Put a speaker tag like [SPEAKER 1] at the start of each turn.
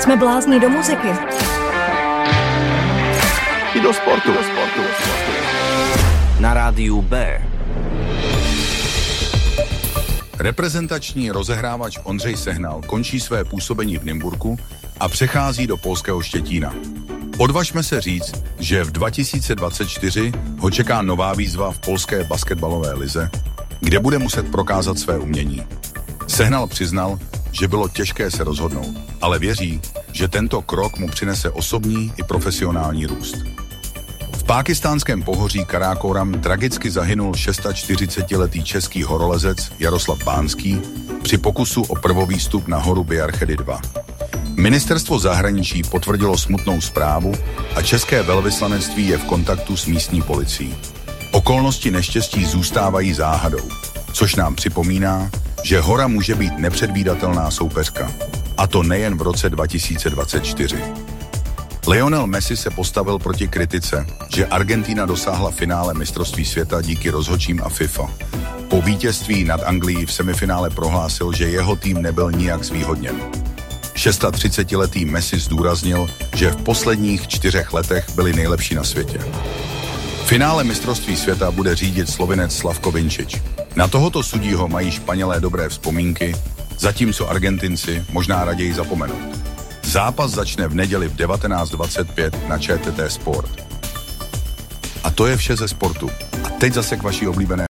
[SPEAKER 1] Jsme blázní do muziky.
[SPEAKER 2] I do sportu.
[SPEAKER 3] Na rádiu B.
[SPEAKER 4] Reprezentační rozehrávač Ondřej Sehnal končí své působení v Nymburku a přechází do polského Štětína. Odvažme se říct, že v 2024 ho čeká nová výzva v polské basketbalové lize, kde bude muset prokázat své umění. Sehnal přiznal, že bylo těžké se rozhodnout, ale věří, že tento krok mu přinese osobní i profesionální růst. V pákistánském pohoří Karákoram tragicky zahynul 46letý český horolezec Jaroslav Bánský při pokusu o prvovýstup na horu Bjarchedy 2. Ministerstvo zahraničí potvrdilo smutnou zprávu a české velvyslanectví je v kontaktu s místní policií. Okolnosti neštěstí zůstávají záhadou, což nám připomíná, že hora může být nepředvídatelná soupeřka. A to nejen v roce 2024. Lionel Messi se postavil proti kritice, že Argentina dosáhla finále mistrovství světa díky rozhodčím a FIFA. Po vítězství nad Anglií v semifinále prohlásil, že jeho tým nebyl nijak zvýhodněn. 36letý Messi zdůraznil, že v posledních 4 letech byli nejlepší na světě. Finále mistrovství světa bude řídit Slovinec Slavko Vinčič. Na tohoto sudího mají Španělé dobré vzpomínky, zatímco Argentinci možná raději zapomenou. Zápas začne v neděli v 19:25 na ČTT Sport. A to je vše ze sportu. A teď zase k vaší oblíbené